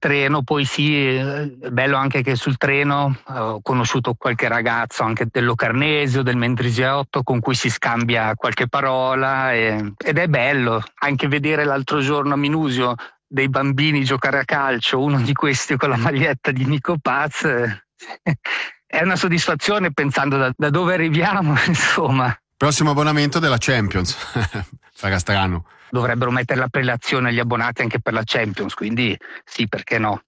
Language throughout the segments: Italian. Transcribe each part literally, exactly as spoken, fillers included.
treno. Poi sì, è bello anche che sul treno ho conosciuto qualche ragazzo anche del Locarnesio, del Mendrisiotto, con cui si scambia qualche parola e, ed è bello anche vedere l'altro giorno a Minusio dei bambini giocare a calcio, uno di questi con la maglietta di Nico Paz. È una soddisfazione pensando da, da dove arriviamo, insomma. Prossimo abbonamento della Champions. Farà strano. Dovrebbero mettere la prelazione agli abbonati anche per la Champions, quindi sì, perché no?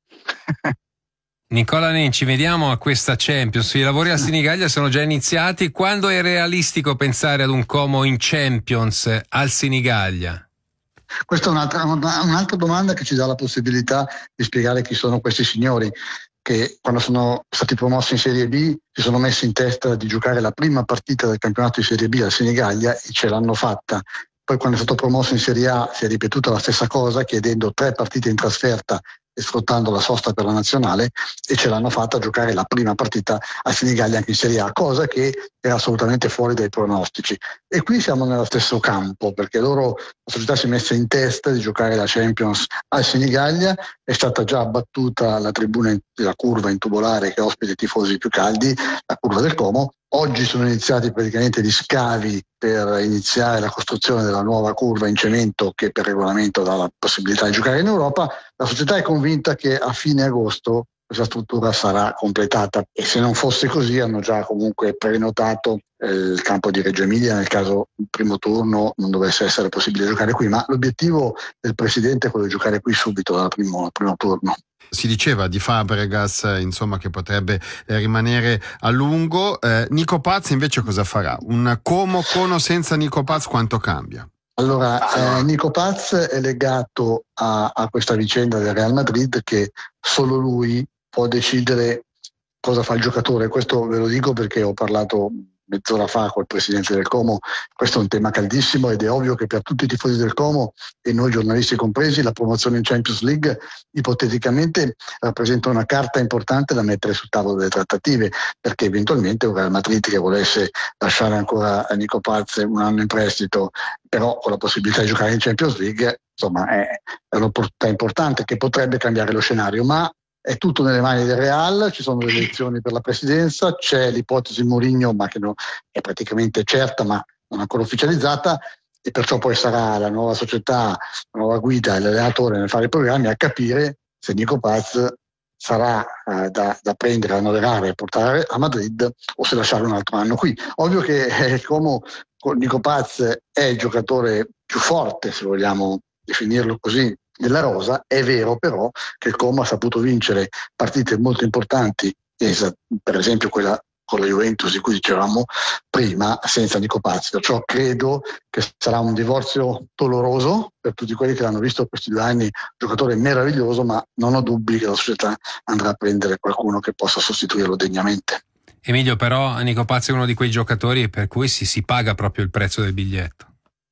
Nicola Nenci, vediamo a questa Champions. I lavori a Senigallia sono già iniziati. Quando è realistico pensare ad un Como in Champions al Senigallia? Questa è un'altra, un'altra domanda che ci dà la possibilità di spiegare chi sono questi signori che quando sono stati promossi in Serie B si sono messi in testa di giocare la prima partita del campionato di Serie B al Senigallia e ce l'hanno fatta. Poi quando è stato promosso in Serie A si è ripetuta la stessa cosa chiedendo tre partite in trasferta e sfruttando la sosta per la nazionale e ce l'hanno fatta a giocare la prima partita a Senigallia anche in Serie A, cosa che era assolutamente fuori dai pronostici. E qui siamo nello stesso campo perché loro, la società si è messa in testa di giocare la Champions al Senigallia, è stata già abbattuta la tribuna, la curva in tubolare che ospita i tifosi più caldi, la curva del Como. Oggi sono iniziati praticamente gli scavi per iniziare la costruzione della nuova curva in cemento che per regolamento dà la possibilità di giocare in Europa. La società è convinta che a fine agosto questa struttura sarà completata e se non fosse così hanno già comunque prenotato eh, il campo di Reggio Emilia nel caso il primo turno non dovesse essere possibile giocare qui, ma l'obiettivo del presidente è quello di giocare qui subito dal primo, dal primo turno. Si diceva di Fabregas, insomma, che potrebbe eh, rimanere a lungo. Eh, Nico Paz invece cosa farà? Un Como Cono senza Nico Paz quanto cambia? Allora, eh, Nico Paz è legato a, a questa vicenda del Real Madrid che solo lui può decidere cosa fa il giocatore. Questo ve lo dico perché ho parlato mezz'ora fa col presidente del Como. Questo è un tema caldissimo ed è ovvio che per tutti i tifosi del Como e noi giornalisti compresi la promozione in Champions League ipoteticamente rappresenta una carta importante da mettere sul tavolo delle trattative, perché eventualmente un Real Madrid che volesse lasciare ancora a Nico Paz un anno in prestito però con la possibilità di giocare in Champions League, insomma è, è un'opportunità importante che potrebbe cambiare lo scenario, ma è tutto nelle mani del Real, ci sono le elezioni per la presidenza, c'è l'ipotesi Mourinho, ma che no, è praticamente certa, ma non ancora ufficializzata, e perciò poi sarà la nuova società, la nuova guida e l'allenatore nel fare i programmi a capire se Nico Paz sarà eh, da, da prendere, annoverare e portare a Madrid o se lasciare un altro anno qui. Ovvio che eh, come Nico Paz è il giocatore più forte, se vogliamo definirlo così, della rosa, è vero però che il Como ha saputo vincere partite molto importanti, per esempio quella con la Juventus di cui dicevamo prima, senza Nico Paz, perciò credo che sarà un divorzio doloroso per tutti quelli che l'hanno visto questi due anni, un giocatore meraviglioso, ma non ho dubbi che la società andrà a prendere qualcuno che possa sostituirlo degnamente. Emilio, però Nico Paz è uno di quei giocatori per cui si, si paga proprio il prezzo del biglietto.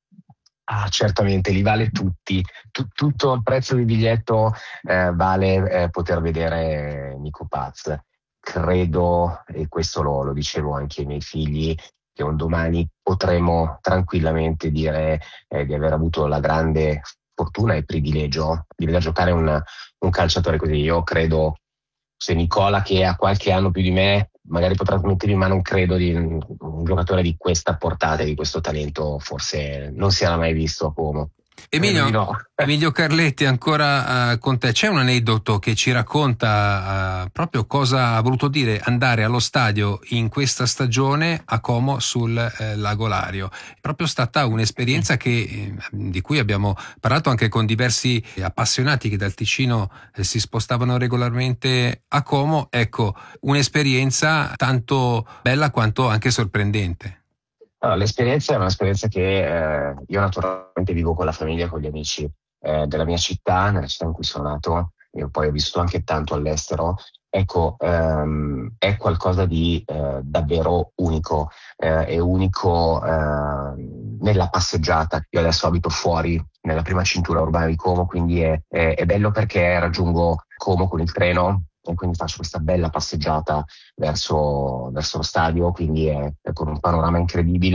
Ah, certamente, li vale tutti. T- tutto il prezzo del biglietto eh, vale eh, poter vedere Nico Paz. Credo, e questo lo, lo dicevo anche ai miei figli, che un domani potremo tranquillamente dire eh, di aver avuto la grande fortuna e privilegio di vedere giocare un, un calciatore così. Io credo, se Nicola, che ha qualche anno più di me, magari potrà smettere, ma non credo di un, un giocatore di questa portata, di questo talento, forse non si era mai visto a Como. Emilio, no. Emilio Carletti, ancora uh, con te. C'è un aneddoto che ci racconta uh, proprio cosa ha voluto dire andare allo stadio in questa stagione a Como sul eh, Lago Lario. È proprio stata un'esperienza che, eh, di cui abbiamo parlato anche con diversi appassionati che dal Ticino eh, si spostavano regolarmente a Como. Ecco, un'esperienza tanto bella quanto anche sorprendente. Allora, l'esperienza è un'esperienza che eh, io naturalmente vivo con la famiglia e con gli amici eh, della mia città, nella città in cui sono nato. Io poi ho vissuto anche tanto all'estero. Ecco, ehm, è qualcosa di eh, davvero unico, eh, è unico eh, nella passeggiata. Io adesso abito fuori, nella prima cintura urbana di Como, quindi è, è, è bello perché raggiungo Como con il treno e quindi faccio questa bella passeggiata verso, verso lo stadio, quindi è, è con un panorama incredibile.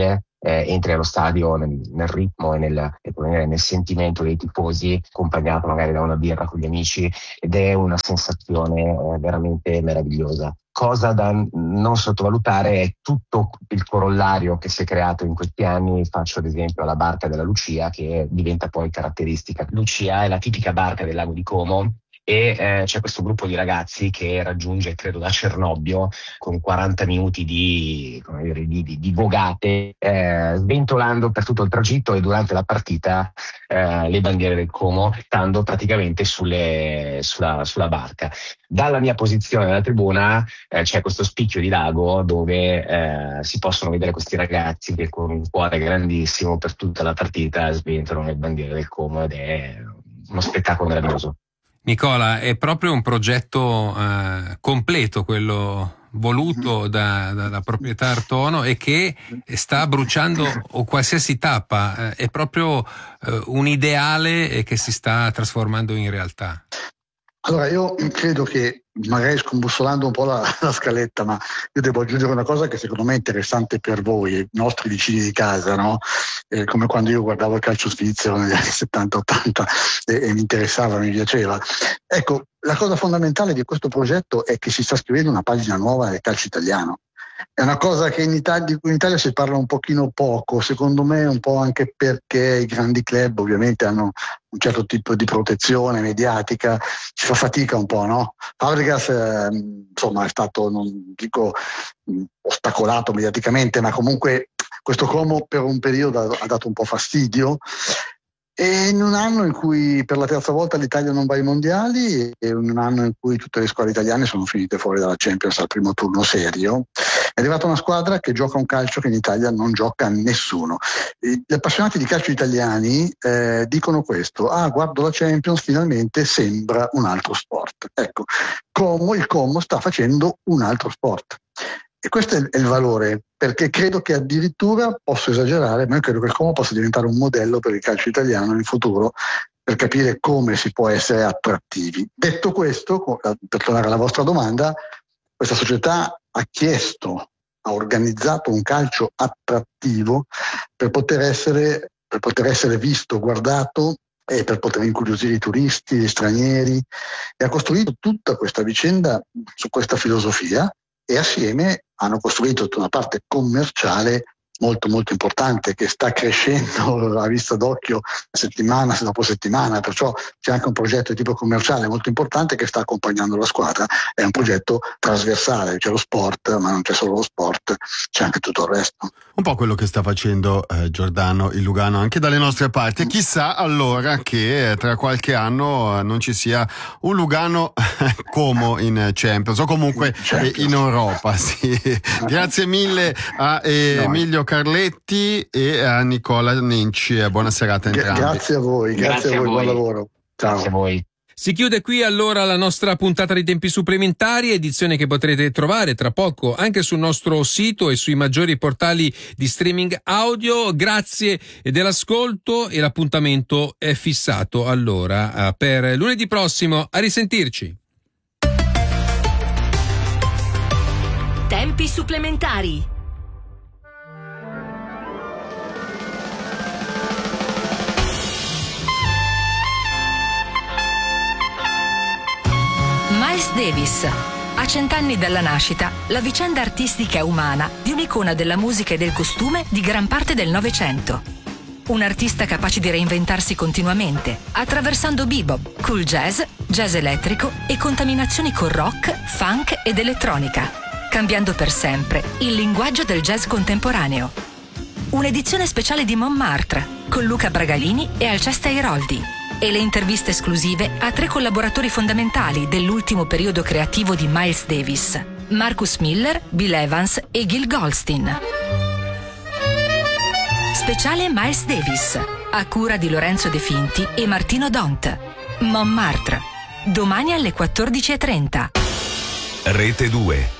eh, entri allo stadio nel, nel ritmo e nel, nel sentimento dei tifosi, accompagnato magari da una birra con gli amici, ed è una sensazione eh, veramente meravigliosa. Cosa da non sottovalutare è tutto il corollario che si è creato in questi anni. Faccio ad esempio la barca della Lucia, che diventa poi caratteristica. Lucia è la tipica barca del lago di Como, e eh, c'è questo gruppo di ragazzi che raggiunge, credo, da Cernobbio con quaranta minuti di, come dire, di, di, di vogate, eh, sventolando per tutto il tragitto e durante la partita eh, le bandiere del Como, stando praticamente sulle, sulla, sulla barca. Dalla mia posizione nella tribuna eh, c'è questo spicchio di lago dove eh, si possono vedere questi ragazzi che con un cuore grandissimo per tutta la partita sventolano le bandiere del Como, ed è uno spettacolo meraviglioso. Nicola, è proprio un progetto eh, completo quello voluto da, da, da proprietà Artono, e che sta bruciando o qualsiasi tappa, eh, è proprio eh, un ideale che si sta trasformando in realtà. Allora, io credo che, magari scombussolando un po' la, la scaletta, ma io devo aggiungere una cosa che secondo me è interessante per voi, i nostri vicini di casa, no? Eh, come quando io guardavo il calcio svizzero negli anni settanta ottanta e, e mi interessava, mi piaceva. Ecco, la cosa fondamentale di questo progetto è che si sta scrivendo una pagina nuova del calcio italiano. È una cosa che in Italia, di cui in Italia si parla un pochino poco, secondo me un po' anche perché i grandi club ovviamente hanno un certo tipo di protezione mediatica, si fa fatica un po', no? Fabregas eh, insomma è stato, non dico ostacolato mediaticamente, ma comunque questo Como per un periodo ha dato un po' fastidio. E in un anno in cui per la terza volta l'Italia non va ai mondiali, e in un anno in cui tutte le squadre italiane sono finite fuori dalla Champions al primo turno serio, è arrivata una squadra che gioca un calcio che in Italia non gioca nessuno. Gli appassionati di calcio italiani eh, dicono questo: ah, guardo la Champions, finalmente sembra un altro sport. Ecco, Como, il Como sta facendo un altro sport. E questo è il valore, perché credo che addirittura, posso esagerare, ma io credo che il Como possa diventare un modello per il calcio italiano in futuro, per capire come si può essere attrattivi. Detto questo, per tornare alla vostra domanda, questa società ha chiesto, ha organizzato un calcio attrattivo per poter essere, per poter essere visto, guardato, e per poter incuriosire i turisti, gli stranieri, e ha costruito tutta questa vicenda su questa filosofia, e assieme hanno costruito una parte commerciale molto molto importante che sta crescendo a vista d'occhio settimana dopo settimana, perciò c'è anche un progetto di tipo commerciale molto importante che sta accompagnando la squadra. È un progetto trasversale, c'è lo sport, ma non c'è solo lo sport, c'è anche tutto il resto. Un po' quello che sta facendo eh, Giordano il Lugano anche dalle nostre parti. Chissà allora che eh, tra qualche anno eh, non ci sia un Lugano Como in Champions, o comunque eh, in Europa. Sì. Grazie mille a eh, Emilio Carletti e a Nicola Ninci. Buona serata a entrambi. Grazie a voi, grazie, grazie a voi, buon lavoro. Ciao. Grazie a voi. Si chiude qui allora la nostra puntata di Tempi Supplementari, edizione che potrete trovare tra poco anche sul nostro sito e sui maggiori portali di streaming audio. Grazie dell'ascolto, e l'appuntamento è fissato allora per lunedì prossimo. A risentirci. Tempi Supplementari. Miles Davis. A cent'anni dalla nascita, la vicenda artistica e umana di un'icona della musica e del costume di gran parte del Novecento. Un artista capace di reinventarsi continuamente, attraversando bebop, cool jazz, jazz elettrico e contaminazioni con rock, funk ed elettronica, cambiando per sempre il linguaggio del jazz contemporaneo. Un'edizione speciale di Montmartre, con Luca Bragalini e Alceste Airoldi. E le interviste esclusive a tre collaboratori fondamentali dell'ultimo periodo creativo di Miles Davis: Marcus Miller, Bill Evans e Gil Goldstein. Speciale Miles Davis, a cura di Lorenzo De Finti e Martino Dont. Montmartre, domani alle quattordici e trenta. Rete due.